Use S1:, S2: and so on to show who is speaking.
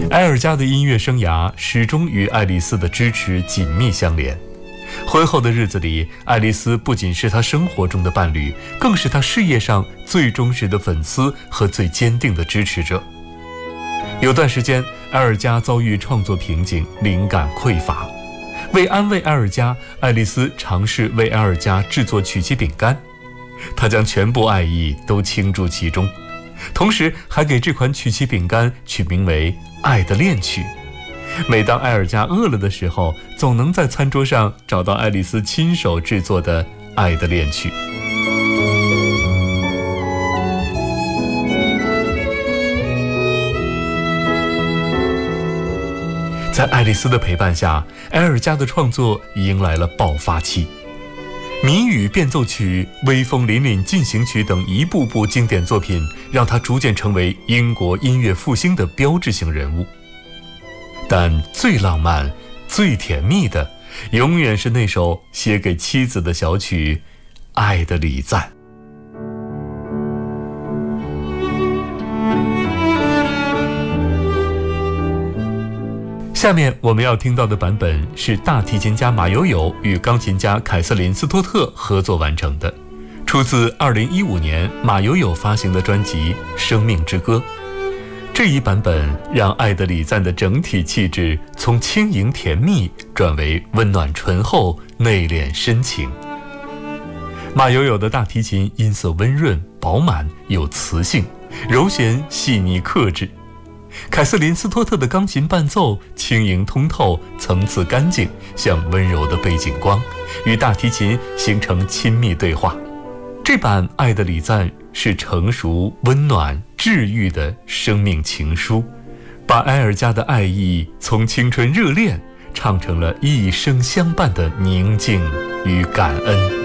S1: 埃尔加的音乐生涯始终与爱丽丝的支持紧密相连。婚后的日子里，爱丽丝不仅是他生活中的伴侣，更是他事业上最忠实的粉丝和最坚定的支持者。有段时间，埃尔加遭遇创作瓶颈，灵感匮乏。为安慰埃尔加，爱丽丝尝试为埃尔加制作曲奇饼干，她将全部爱意都倾注其中，同时还给这款曲奇饼干取名为《爱的恋曲》。每当埃尔加饿了的时候，总能在餐桌上找到爱丽丝亲手制作的《爱的恋曲》。在爱丽丝的陪伴下，埃尔加的创作迎来了爆发期。谜语变奏曲、威风凛凛进行曲等一部部经典作品，让他逐渐成为英国音乐复兴的标志性人物。但最浪漫、最甜蜜的，永远是那首写给妻子的小曲《爱的礼赞》。下面我们要听到的版本是大提琴家马友友与钢琴家凯瑟琳·斯托特合作完成的，出自2015年马友友发行的专辑《生命之歌》。这一版本让《爱的礼赞》的整体气质从轻盈甜蜜转为温暖醇厚、内敛深情。马友友的大提琴音色温润饱满有磁性，柔弦细腻克制。凯瑟琳·斯托特的钢琴伴奏轻盈通透，层次干净，像温柔的背景光，与大提琴形成亲密对话。这版《爱的礼赞》是成熟、温暖、治愈的生命情书，把埃尔加的爱意从青春热恋唱成了一生相伴的宁静与感恩。